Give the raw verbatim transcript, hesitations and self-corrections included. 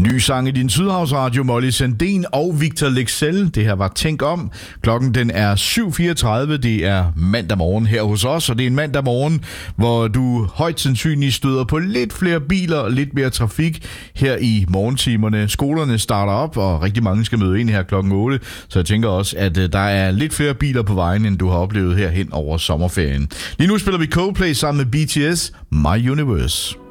Ny sang i din Sydhavsradio, Molly Sandén og Victor Lexell. Det her var Tænk om. Klokken den er syv fireogtredive. Det er mandag morgen her hos os, og det er en mandag morgen, hvor du højst sandsynligt støder på lidt flere biler og lidt mere trafik her i morgentimerne. Skolerne starter op, og rigtig mange skal møde ind her klokken otte, så jeg tænker også, at der er lidt flere biler på vejen, end du har oplevet her hen over sommerferien. Lige nu spiller vi Coldplay sammen med B T S, My Universe.